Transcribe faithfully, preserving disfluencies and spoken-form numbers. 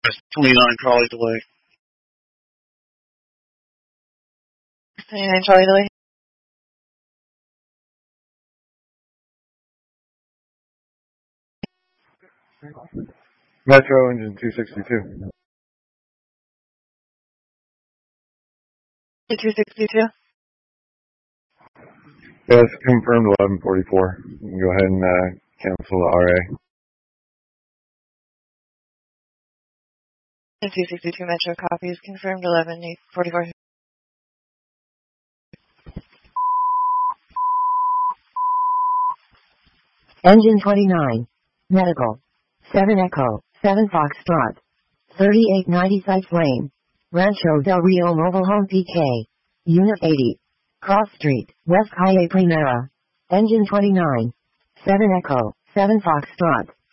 twenty-nine Charlie delay. twenty-nine Charlie delay. Metro engine two sixty-two. two sixty-two. Yes, confirmed eleven forty-four. You can go ahead and uh, cancel the R A. two sixty-two Metro copies, confirmed eleven forty-four. Engine twenty-nine. Medical. seven Echo, seven Foxtrot. thirty-eight ninety Sites Lane. Rancho Del Rio Mobile Home P K. Unit eighty. Cross Street, West Calle Primera. Engine twenty-nine. seven Echo, seven Foxtrot.